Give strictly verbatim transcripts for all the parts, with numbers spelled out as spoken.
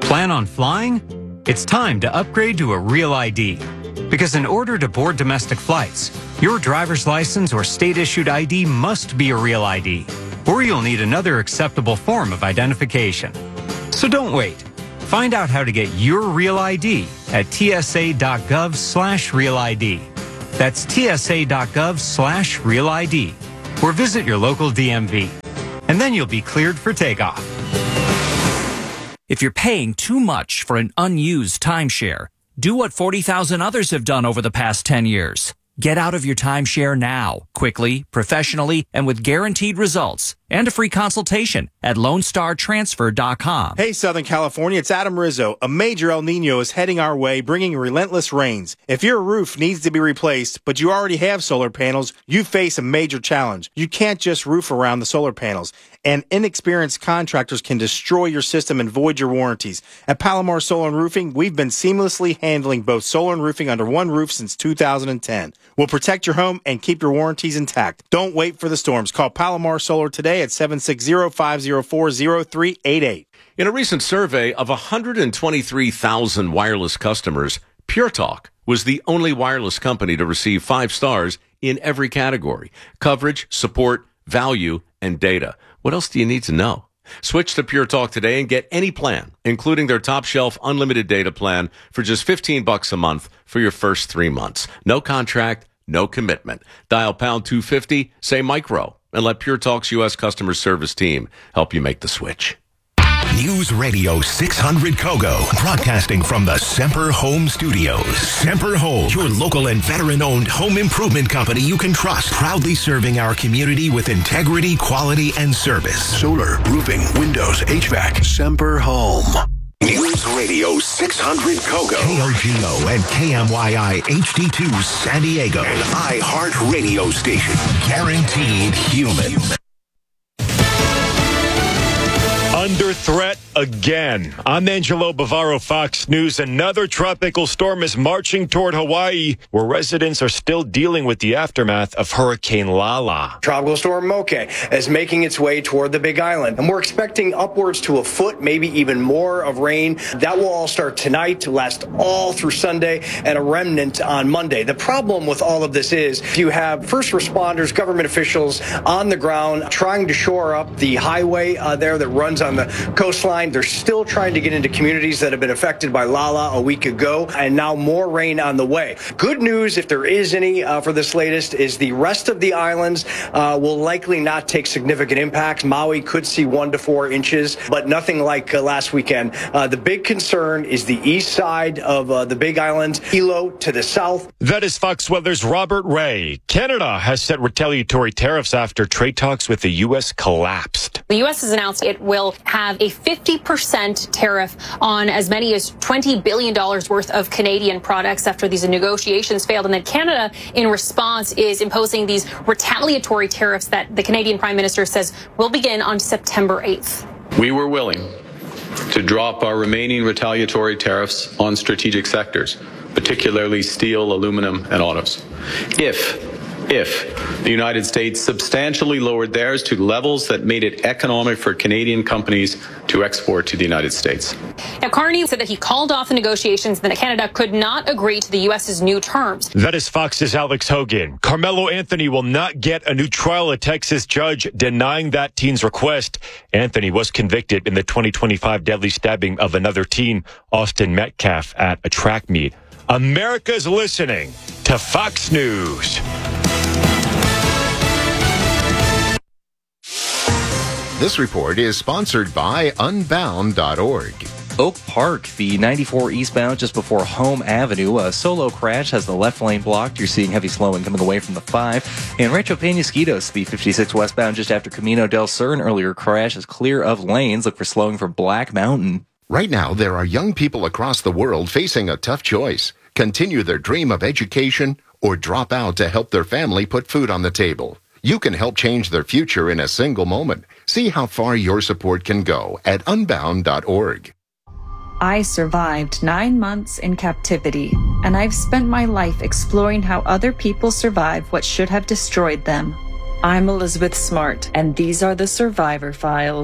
Plan on flying? It's time to upgrade to a Real I D. Because in order to board domestic flights, your driver's license or state-issued I D must be a Real I D, or you'll need another acceptable form of identification. So don't wait. Find out how to get your Real I D at tsa.gov slash Real ID. That's tsa.gov slash Real ID. Or visit your local D M V. And then you'll be cleared for takeoff. If you're paying too much for an unused timeshare, do what forty thousand others have done over the past ten years. Get out of your timeshare now, quickly, professionally, and with guaranteed results and a free consultation at lone star transfer dot com. Hey, Southern California, it's Adam Rizzo. A major El Nino is heading our way, bringing relentless rains. If your roof needs to be replaced, but you already have solar panels, you face a major challenge. You can't just roof around the solar panels, and inexperienced contractors can destroy your system and void your warranties. At Palomar Solar and Roofing, we've been seamlessly handling both solar and roofing under one roof since two thousand ten. We'll protect your home and keep your warranties intact. Don't wait for the storms. Call Palomar Solar today at seven six zero, five zero four, zero three eight eight. In a recent survey of one hundred twenty-three thousand wireless customers, Pure Talk was the only wireless company to receive five stars in every category: coverage, support, value, and data. What else do you need to know? Switch to Pure Talk today and get any plan, including their top shelf unlimited data plan, for just fifteen bucks a month for your first three months. No contract, no commitment. Dial pound two fifty, say micro, and let Pure Talk's U S customer service team help you make the switch. News Radio six hundred Kogo, broadcasting from the Semper Home Studios. Semper Home, your local and veteran-owned home improvement company you can trust. Proudly serving our community with integrity, quality, and service. Solar, roofing, windows, H V A C. Semper Home. News Radio six hundred Kogo. K O G O and K M Y I H D two San Diego. An iHeart radio station. Guaranteed human. Under threat again. I'm Angelo Bavaro, Fox News. Another tropical storm is marching toward Hawaii, where residents are still dealing with the aftermath of Hurricane Lala. Tropical storm Moke is making its way toward the Big Island, and we're expecting upwards to a foot, maybe even more of rain. That will all start tonight to last all through Sunday and a remnant on Monday. The problem with all of this is you have first responders, government officials on the ground trying to shore up the highway uh, there that runs on the coastline. They're still trying to get into communities that have been affected by Lala a week ago, and now more rain on the way. Good news, if there is any uh, for this latest, is the rest of the islands uh, will likely not take significant impacts. Maui could see one to four inches, but nothing like uh, last weekend. Uh, the big concern is the east side of uh, the Big Island, Hilo to the south. That is Fox Weather's Robert Ray. Canada has set retaliatory tariffs after trade talks with the U S collapsed. The U S has announced it will have a fifty percent tariff on as many as twenty billion dollars worth of Canadian products after these negotiations failed. And then Canada, in response, is imposing these retaliatory tariffs that the Canadian Prime Minister says will begin on September eighth. We were willing to drop our remaining retaliatory tariffs on strategic sectors, particularly steel, aluminum, and autos, if if the United States substantially lowered theirs to levels that made it economic for Canadian companies to export to the United States. Now, Carney said that he called off the negotiations and that Canada could not agree to the U S's new terms. That is Fox's Alex Hogan. Carmelo Anthony will not get a new trial. A Texas judge denying that teen's request. Anthony was convicted in the twenty twenty-five deadly stabbing of another teen, Austin Metcalf, at a track meet. America's listening to Fox News. This report is sponsored by unbound dot org. Oak Park, the ninety-four eastbound just before Home Avenue. A solo crash has the left lane blocked. You're seeing heavy slowing coming away from the five. And Rancho Penasquitos, the fifty-six westbound just after Camino del Sur. An earlier crash is clear of lanes. Look for slowing from Black Mountain. Right now, there are young people across the world facing a tough choice. Continue their dream of education or drop out to help their family put food on the table. You can help change their future in a single moment. See how far your support can go at unbound dot org. I survived nine months in captivity, and I've spent my life exploring how other people survive what should have destroyed them. I'm Elizabeth Smart, and these are the Survivor Files.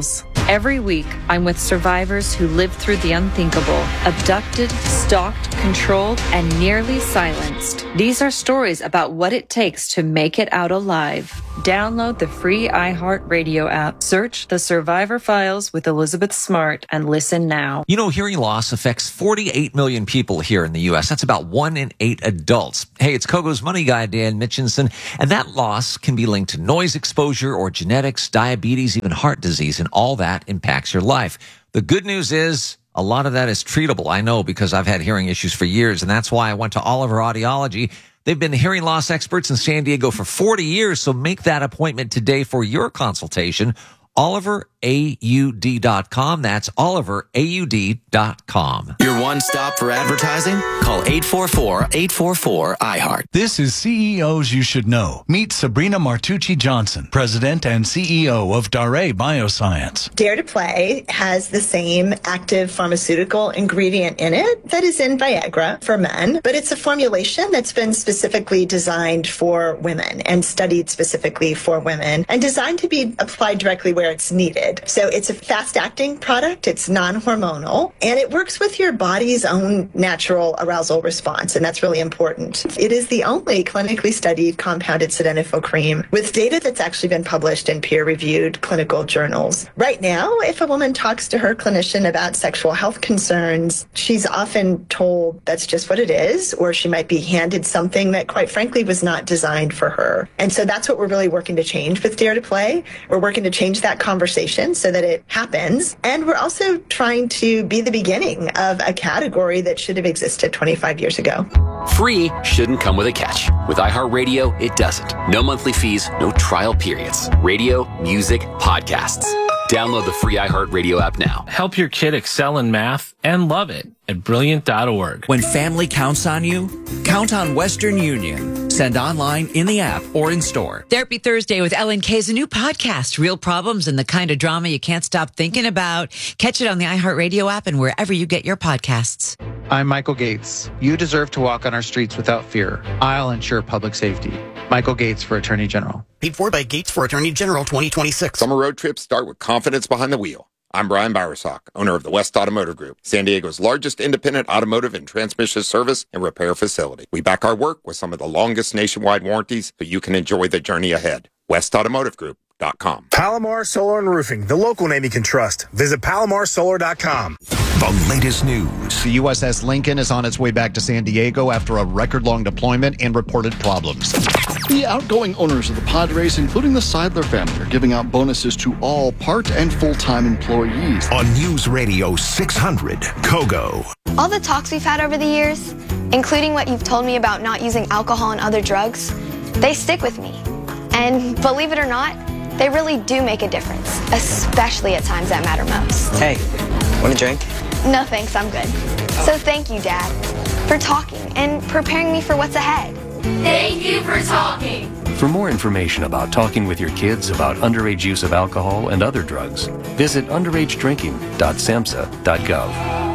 Every week, I'm with survivors who lived through the unthinkable, abducted, stalked, controlled, and nearly silenced. These are stories about what it takes to make it out alive. Download the free iHeartRadio app. Search The Survivor Files with Elizabeth Smart and listen now. You know, hearing loss affects forty-eight million people here in the U S. That's about one in eight adults. Hey, it's Kogo's money guy, Dan Mitchinson, and that loss can be linked to noise exposure or genetics, diabetes, even heart disease, and all that impacts your life. The good news is a lot of that is treatable. I know because I've had hearing issues for years, and that's why I went to Oliver Audiology. They've been the hearing loss experts in San Diego for forty years, so make that appointment today for your consultation. Oliver A U D dot com. That's Oliver A U D dot com. Your one stop for advertising? Call eight four four, eight four four, I heart. This is C E Os You Should Know. Meet Sabrina Martucci Johnson, President and C E O of Daré Bioscience. Dare to Play has the same active pharmaceutical ingredient in it that is in Viagra for men, but it's a formulation that's been specifically designed for women and studied specifically for women and designed to be applied directly where it's needed. So it's a fast-acting product, it's non-hormonal, and it works with your body's own natural arousal response, and that's really important. It is the only clinically studied compounded sildenafil cream with data that's actually been published in peer-reviewed clinical journals. Right now, if a woman talks to her clinician about sexual health concerns, she's often told that's just what it is, or she might be handed something that, quite frankly, was not designed for her. And so that's what we're really working to change with Dare to Play. We're working to change that conversation so that it happens. And we're also trying to be the beginning of a category that should have existed twenty-five years ago. Free shouldn't come with a catch. With iHeartRadio, it doesn't. No monthly fees, no trial periods. Radio, music, podcasts. Download the free iHeartRadio app now. Help your kid excel in math and love it at brilliant dot org. When family counts on you, count on Western Union. Send online, in the app, or in store. Therapy Thursday with Ellen Kay is a new podcast. Real problems and the kind of drama you can't stop thinking about. Catch it on the iHeartRadio app and wherever you get your podcasts. I'm Michael Gates. You deserve to walk on our streets without fear. I'll ensure public safety. Michael Gates for Attorney General. Paid for by Gates for Attorney General twenty twenty-six. Summer road trips start with confidence behind the wheel. I'm Brian Bowersock, owner of the West Automotive Group, San Diego's largest independent automotive and transmission service and repair facility. We back our work with some of the longest nationwide warranties so you can enjoy the journey ahead. west automotive group dot com. Palomar Solar and Roofing, the local name you can trust. Visit palomar solar dot com. The latest news. The U S S Lincoln is on its way back to San Diego after a record-long deployment and reported problems. The outgoing owners of the Padres, including the Seidler family, are giving out bonuses to all part and full-time employees. On News Radio six hundred, Kogo. All the talks we've had over the years, including what you've told me about not using alcohol and other drugs, they stick with me. And believe it or not, they really do make a difference, especially at times that matter most. Hey, want a drink? No thanks, I'm good. So thank you, Dad, for talking and preparing me for what's ahead. Thank you for talking. For more information about talking with your kids about underage use of alcohol and other drugs, visit underage drinking dot samhsa dot gov.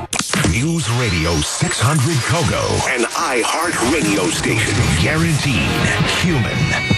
News Radio six hundred Kogo, an iHeart radio station. Guaranteed human.